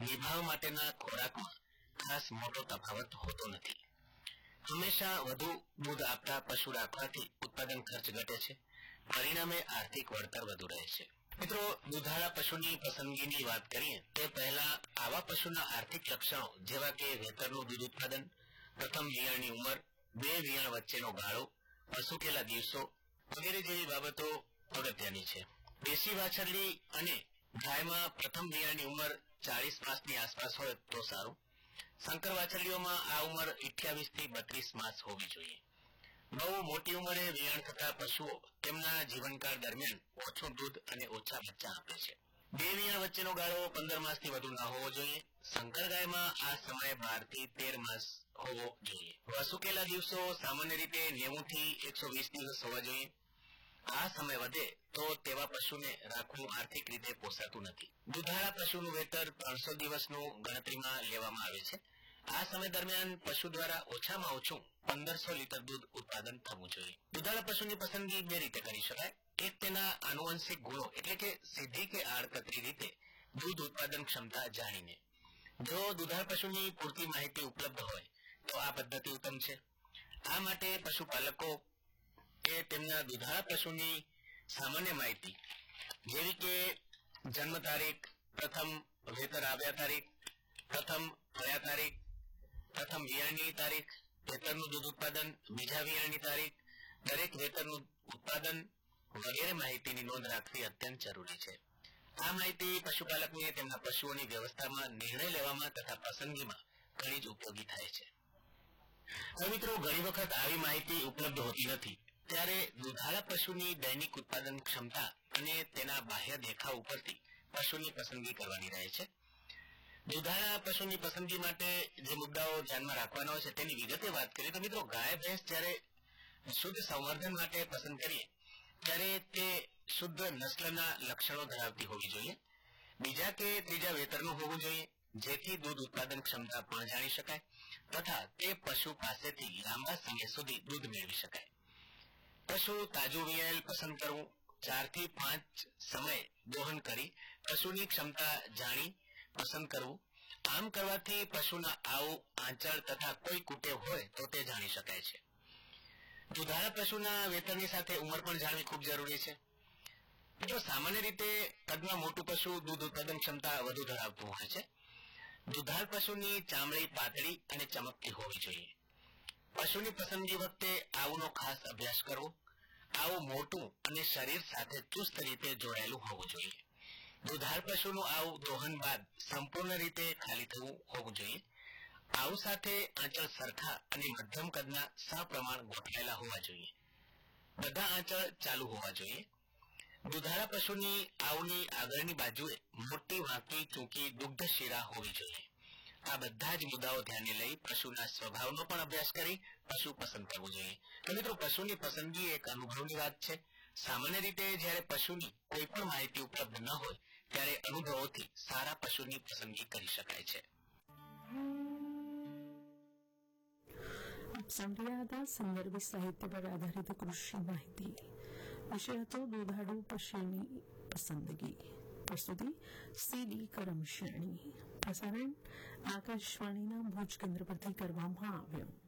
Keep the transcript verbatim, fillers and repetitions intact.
નિભાવ માટેના ખોરાકમાં ખાસ મોટો તફાવત હોતો નથી. હંમેશા વધુ દૂધ આપતા પશુ રાખવાથી ઉત્પાદન ખર્ચ ઘટે છે, પરિણામે આર્થિક વળતર વધુ રહે છે. મિત્રો, દૂધાળા પશુની પસંદગીની વાત કરીએ તે પહેલા આવા પશુના આર્થિક લક્ષણો જેવા કે વેતરનું દૂધ ઉત્પાદન, પ્રથમ વિયાણની ઉંમર, બે વિયાણ વચ્ચેનો ગાળો, પશુકેલા દિવસો વગેરે જેવી બાબતો અગત્યની છે. દેશી વાછરડી અને ગાયમાં પ્રથમ વિયાણની ઉંમર ચાલીસ માસની આસપાસ હોય તો સારું. સંકર વાછરડીઓમાં આ ઉંમર અઠ્યાવીસ થી બત્રીસ માસ હોવી જોઈએ. બહુ મોટી ઉંમરે વિયાણ થતા પશુઓ તેમના જીવનકાળ દરમિયાન ઓછું દૂધ અને ઓછા બચ્ચા આપે છે. બે વિયાણ વચ્ચેનો ગાળો પંદર માસથી વધુ ન હોવો જોઈએ. સંકર ગાયમાં આ સમય બાર થી તેર માસ હોવો જોઈએ. વસુકેલા દિવસો સામાન્ય રીતે નેવું થી એકસો વીસ દિવસ હોવા જોઈએ. આ સમય વધે તો તેવા પશુને રાખવું આર્થિક રીતે પોસાતું નથી. દૂધાળા પશુનું વેતર ત્રણસો દિવસનું ગણતરીમાં લેવામાં આવે છે. આ સમય દરમિયાન પશુ દ્વારા ઓછામાં ઓછું પંદરસો લીટર દૂધ ઉત્પાદન થવું જોઈએ. દૂધાળા પશુની પસંદગી બે રીતે કરી શકાય. એક, તેના આનુવંશિક ગુણો એટલે કે સીધી કે આડકતરી રીતે દૂધ ઉત્પાદન ક્ષમતા જાણીને. જો દૂધાળા પશુની પૂરતી માહિતી ઉપલબ્ધ હોય તો આ પદ્ધતિ ઉત્તમ છે. આ માટે પશુપાલકો એ તેમના દૂધાળા પશુની સામાન્ય માહિતી જેવી કે જન્મ તારીખ, પ્રથમ વેતર આવ્યા તારીખ, પ્રથમ થયા તારીખ, પ્રથમ વિયાણની તારીખ, વેતરનું દૂધ ઉત્પાદન, બીજા વિયાણની તારીખ, દરેક વેતરનું ઉત્પાદન વગેરે માહિતીની નોંધ રાખવી અત્યંત જરૂરી છે. આ માહિતી પશુપાલકને તેમના પશુઓની વ્યવસ્થામાં નિર્ણય લેવામાં તથા પસંદગીમાં ઘણી જ ઉપયોગી થાય છે. હવે મિત્રો, ઘણી વખત આવી માહિતી ઉપલબ્ધ હોતી નથી ત્યારે દૂધાળા પશુની દૈનિક ઉત્પાદન ક્ષમતા અને તેના બાહ્ય દેખાવ ઉપરથી પશુની પસંદગી કરવાની રહે છે. દૂધાળા પશુની પસંદગી માટે જે મુદ્દાઓ ધ્યાનમાં રાખવાના હોય છે તેની વિગતે વાત કરીએ તો મિત્રો, ગાય ભેંસ જ્યારે શુદ્ધ સંવર્ધન માટે પસંદ કરીએ ત્યારે તે શુદ્ધ નસ્લના લક્ષણો ધરાવતી હોવી જોઈએ. બીજા કે ત્રીજા વેતરનું હોવું જોઈએ જેથી દૂધ ઉત્પાદન ક્ષમતા પણ જાણી શકાય તથા તે પશુ પાસેથી લાંબા સમય સુધી દૂધ મેળવી શકાય. પશુ તાજું વિયાયેલ પસંદ કરવું. ચાર થી પાંચ સમય દોહન કરી પશુની ક્ષમતા જાણી પસંદ કરવું. આમ કરવાથી પશુના આવ, આંચળ તથા કોઈ કુટેવ હોય તો તે જાણી શકાય છે. દૂધાળા પશુના વેતરની સાથે ઉંમર પણ જાણવી ખૂબ જરૂરી છે. જો સામાન્ય રીતે કદમાં મોટું પશુ દૂધ ઉત્પાદન ક્ષમતા વધુ ધરાવતું હોય છે. દૂધાળ પશુની ચામડી પાતળી અને ચમકતી હોવી જોઈએ. પશુની પસંદગી વખતે આવનો ખાસ અભ્યાસ કરવો. આવું મોટું અને શરીર સાથે ચુસ્ત રીતે જોડાયેલું હોવું જોઈએ. દૂધાળ પશુનું આવું દોહન બાદ સંપૂર્ણ રીતે ખાલી થવું હોવું જોઈએ. આવ સાથે આંચળ સરખા અને મધ્યમ કદના સપ્રમાણ ગોઠવાયેલા હોવા જોઈએ. બધા આંચળ ચાલુ હોવા જોઈએ. દૂધાળા પશુની આવની આગળની બાજુએ મોટી વાંકી ચૂંકી દુગ્ધ શિરા હોવી જોઈએ. આ બધા જ મુદ્દાઓ ધ્યાને લઈ પશુના સ્વભાવનો પણ અભ્યાસ કરી પશુ પસંદ કરવું જોઈએ. તો મિત્રો, પશુની પસંદગી એક અનુભવની વાત છે. સામાન્ય રીતે જ્યારે પશુની કોઈ પણ માહિતી ઉપલબ્ધ ન હોય ત્યારે અનુભવોથી સારા પશુની પસંદગી કરી શકાય છે. આપ સાંભળી રહ્યા હતા સંદર્ભી સાહિત્ય પર આધારિત કૃષિ માહિતી. વિષય હતો દૂધાળુ પશુની પસંદગી. પ્રસ્તુતિ સીડી કરમશેણી. પ્રસારણ આકાશવાણીના ભુજ કેન્દ્ર પરથી કરવામાં આવ્યું.